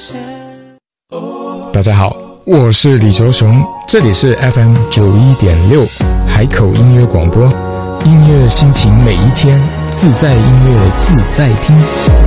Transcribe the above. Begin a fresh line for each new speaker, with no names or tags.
大家好，我是李卓雄，这里是 FM91.6 海口音乐广播，音乐心情每一天，自在音乐自在听。